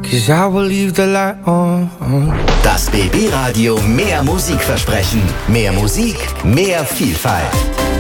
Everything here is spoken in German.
'cause I will leave the light on. Das BB Radio, mehr Musikversprechen. Mehr Musik, mehr Vielfalt.